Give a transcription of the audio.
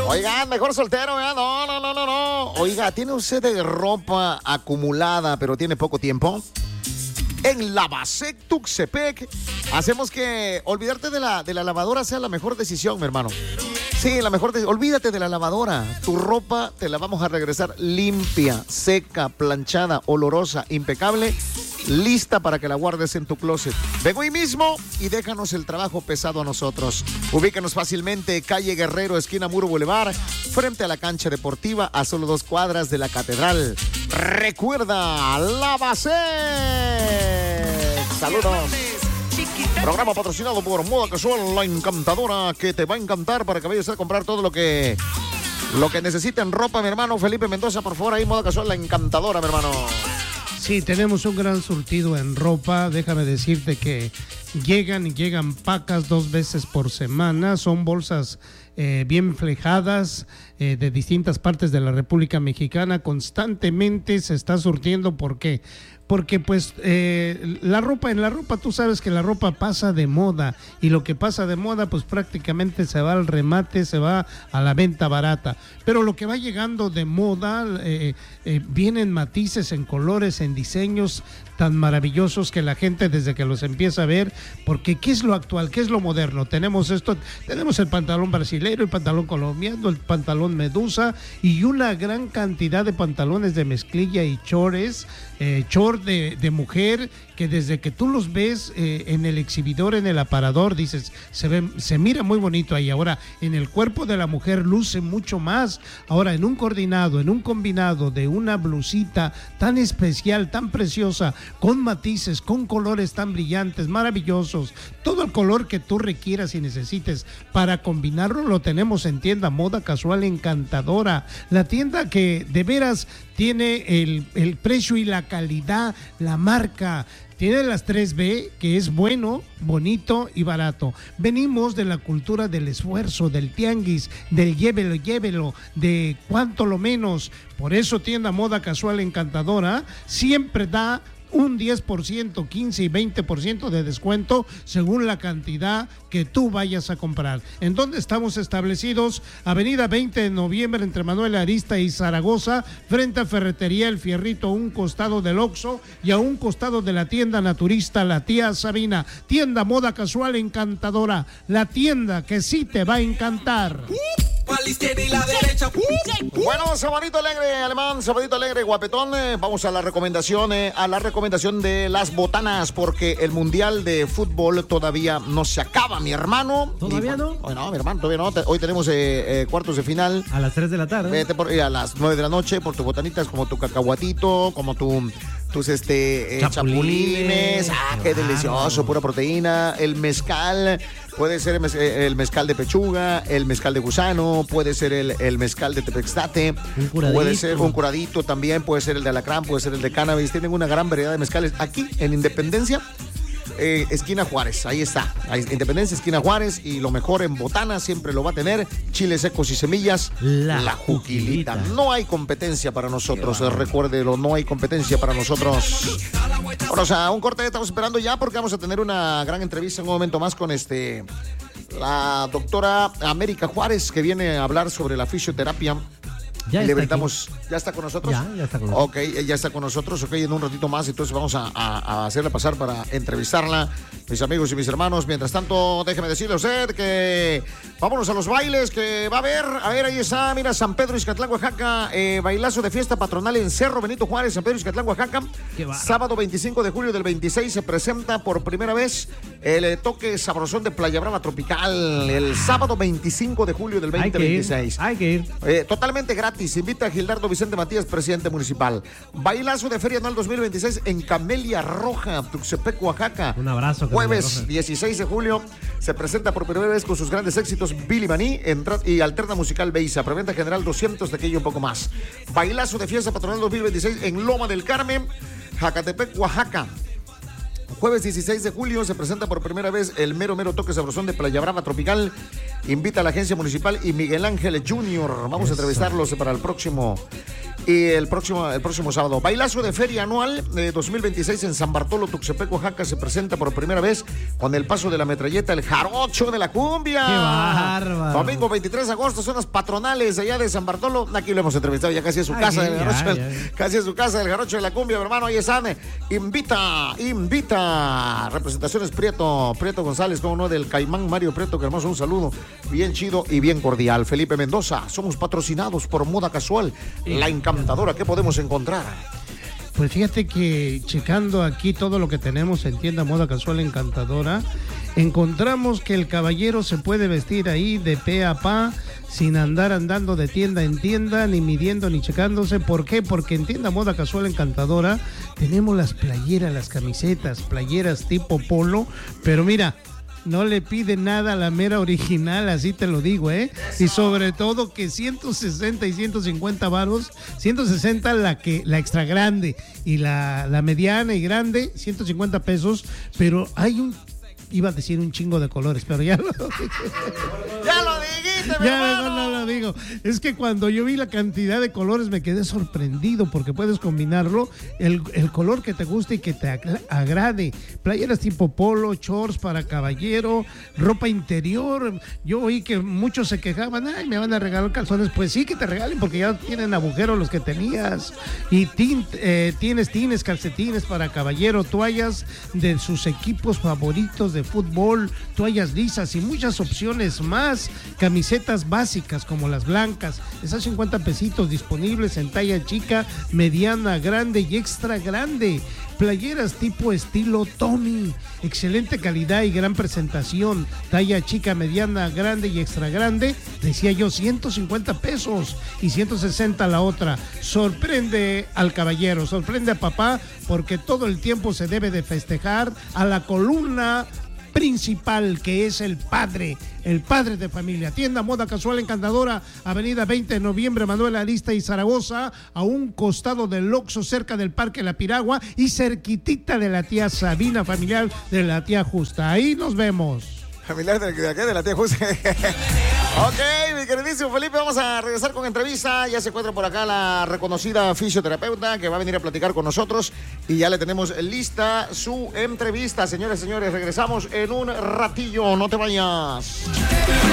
Oiga, mejor soltero, ¿verdad? No. Oiga, ¿tiene usted ropa acumulada, pero tiene poco tiempo? En Lavasec Tuxtepec hacemos que olvidarte de la lavadora sea la mejor decisión, mi hermano. Sí, olvídate de la lavadora. Tu ropa te la vamos a regresar limpia, seca, planchada, olorosa, impecable, lista para que la guardes en tu closet. Ven hoy mismo y déjanos el trabajo pesado a nosotros. Ubícanos fácilmente, calle Guerrero, esquina Muro Boulevard, frente a la cancha deportiva, a solo 2 cuadras de la Catedral. Recuerda, Lavasec. Saludos. Programa patrocinado por Moda Casual, la encantadora, que te va a encantar para que vayas a comprar todo lo que necesiten ropa, mi hermano. Felipe Mendoza, por favor, ahí Moda Casual, la encantadora, mi hermano. Sí, tenemos un gran surtido en ropa. Déjame decirte que llegan pacas 2 veces por semana. Son bolsas bien flejadas de distintas partes de la República Mexicana. Constantemente se está surtiendo. ¿Por qué? Porque pues en la ropa tú sabes que la ropa pasa de moda, y lo que pasa de moda pues prácticamente se va al remate, se va a la venta barata. Pero lo que va llegando de moda, vienen matices en colores, en diseños tan maravillosos que la gente desde que los empieza a ver, porque ¿qué es lo actual? ¿Qué es lo moderno? Tenemos el pantalón brasileño, el pantalón colombiano, el pantalón medusa y una gran cantidad de pantalones de mezclilla y short de mujer, que desde que tú los ves en el exhibidor, en el aparador, dices, se mira muy bonito ahí. Ahora, en el cuerpo de la mujer luce mucho más. Ahora, en un combinado de una blusita tan especial, tan preciosa, con matices, con colores tan brillantes, maravillosos, todo el color que tú requieras y necesites para combinarlo, lo tenemos en tienda Moda Casual Encantadora. La tienda que de veras tiene el precio y la calidad, la marca. Tiene las 3B, que es bueno, bonito y barato. Venimos de la cultura del esfuerzo, del tianguis, del llévelo, de cuánto lo menos. Por eso tienda Moda Casual Encantadora siempre da un 10%, 15 y 20% de descuento según la cantidad que tú vayas a comprar. ¿En dónde estamos establecidos? Avenida 20 de noviembre entre Manuel Arista y Zaragoza, frente a Ferretería El Fierrito, a un costado del Oxxo y a un costado de la tienda naturista La Tía Sabina. Tienda Moda Casual Encantadora, la tienda que sí te va a encantar. A la izquierda y la derecha. Bueno, sabadito alegre, alemán, sabadito alegre, guapetón. Vamos a la recomendación de las botanas, porque el Mundial de Fútbol todavía no se acaba, mi hermano. ¿Todavía no? No, mi hermano, todavía no. Hoy tenemos cuartos de final. A las 3 de la tarde. Vete a las 9 de la noche por tus botanitas, como tu cacahuatito, como tus chapulines. Qué delicioso, pura proteína. El mezcal, puede ser el mezcal de pechuga, el mezcal de gusano, puede ser el mezcal de tepextate, puede ser un curadito también, puede ser el de alacrán, puede ser el de cannabis. Tienen una gran variedad de mezcales aquí en Independencia, esquina Juárez. Ahí está, Independencia, esquina Juárez. Y lo mejor en botana siempre lo va a tener: chiles secos y semillas, la Juquilita. No hay competencia para nosotros, recuérdelo, no hay competencia para nosotros. Vamos a un corte, estamos esperando ya porque vamos a tener una gran entrevista en un momento más con la doctora América Juárez, que viene a hablar sobre la fisioterapia. Ya le está brindamos, ¿ya está con nosotros? Ya está con nosotros. Ok, ya está con nosotros, ok, en un ratito más, entonces vamos a hacerla pasar para entrevistarla, mis amigos y mis hermanos. Mientras tanto, déjeme decirle a usted que vámonos a los bailes que va a haber, ahí está, mira, San Pedro Ixcatlán, Oaxaca, bailazo de fiesta patronal en Cerro Benito Juárez, San Pedro Ixcatlán, Oaxaca. Sábado 25 de julio del 26 se presenta por primera vez el toque sabrosón de Playa Brava Tropical, el sábado 25 de julio del 2026. Hay que ir. Totalmente gratis. Invita a Gildardo Vicente Matías, presidente municipal. Bailazo de Feria Anual 2026 en Camelia Roja, Tuxtepec, Oaxaca. Un abrazo. Jueves 16 de julio se presenta por primera vez con sus grandes éxitos Billy Maní y Alterna Musical Beisa. Preventa general 200 de aquello y un poco más. Bailazo de fiesta patronal 2026 en Loma del Carmen, Jacatepec, Oaxaca. Jueves 16 de julio se presenta por primera vez el mero toque sabrosón de Playa Brava Tropical. Invita a la agencia municipal y Miguel Ángel Jr. Vamos a entrevistarlos para el próximo Y el próximo sábado, bailazo de feria anual 2026 en San Bartolo, Tuxtepec, Oaxaca, se presenta por primera vez con el paso de la metralleta, el jarocho de la cumbia. ¡Qué bárbaro! Domingo 23 de agosto, zonas patronales allá de San Bartolo. Aquí lo hemos entrevistado, ya casi a su casa, casi a su casa, el jarocho de la cumbia, mi hermano. Ahí están. Invita. Representaciones Prieto González, como no, del Caimán Mario Prieto, que hermoso, un saludo bien chido y bien cordial. Felipe Mendoza, somos patrocinados por Moda Casual, la encantadora. ¿Qué podemos encontrar? Pues fíjate que checando aquí todo lo que tenemos en tienda Moda Casual Encantadora, encontramos que el caballero se puede vestir ahí de pe a pa sin andar andando de tienda en tienda, ni midiendo ni checándose. ¿Por qué? Porque en tienda Moda Casual Encantadora tenemos las playeras, las camisetas, playeras tipo polo, pero mira, no le pide nada a la mera original, así te lo digo, ¿eh? Y sobre todo que 160 y 150 varos, 160 la extra grande y la mediana y grande, 150 pesos, pero hay iba a decir un chingo de colores, pero ya lo dije. ¡Ya lo dijiste, mi ya hermano! no lo digo. Es que cuando yo vi la cantidad de colores me quedé sorprendido porque puedes combinarlo, el color que te guste y que te agrade. Playeras tipo polo, shorts para caballero, ropa interior. Yo oí que muchos se quejaban, ay, me van a regalar calzones. Pues sí que te regalen porque ya tienen agujeros los que tenías. Y tienes tines, calcetines para caballero, toallas de sus equipos favoritos de fútbol, toallas lisas y muchas opciones más. Camisetas básicas como las blancas, esas 50 pesitos, disponibles en talla chica, mediana, grande y extra grande. Playeras tipo estilo Tommy, excelente calidad y gran presentación, talla chica, mediana, grande y extra grande, decía yo, 150 pesos y 160 la otra. Sorprende al caballero, sorprende a papá, porque todo el tiempo se debe de festejar a la columna principal, que es el padre de familia. Tienda Moda Casual Encantadora, avenida 20 de noviembre, Manuel Arista y Zaragoza, a un costado del Oxxo, cerca del Parque La Piragua y cerquitita de la tía Sabina, familiar de la tía Justa. Ahí nos vemos. Familiar de la tía Justa. Ok, mi queridísimo Felipe, vamos a regresar con entrevista. Ya se encuentra por acá la reconocida fisioterapeuta que va a venir a platicar con nosotros y ya le tenemos lista su entrevista. Señores, regresamos en un ratillo, no te vayas.